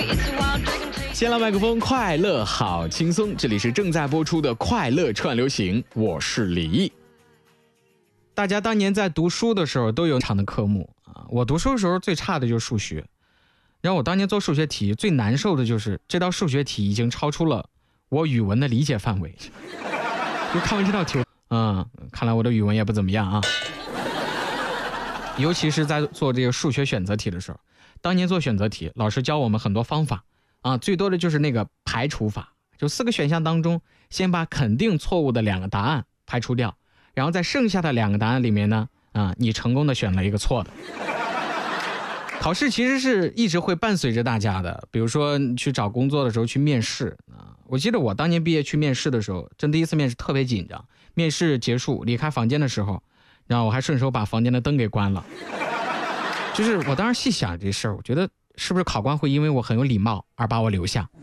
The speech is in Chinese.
先来麦克风，快乐好轻松，这里是正在播出的快乐串流行，我是李毅。大家当年在读书的时候都有场的科目啊，我读书的时候最差的就是数学，然后我当年做数学题最难受的就是这道数学题已经超出了我语文的理解范围，就看完这道题，看来我的语文也不怎么样啊。尤其是在做这个数学选择题的时候，当年做选择题，老师教我们很多方法啊，最多的就是那个排除法，就4个选项当中，先把肯定错误的2个答案排除掉，然后在剩下的2个答案里面呢，你成功的选了一个错的。考试其实是一直会伴随着大家的，比如说去找工作的时候去面试啊，我记得我当年毕业去面试的时候，真第一次面试特别紧张，面试结束离开房间的时候，然后我还顺手把房间的灯给关了。就是我当时细想这事儿，我觉得是不是考官会因为我很有礼貌而把我留下？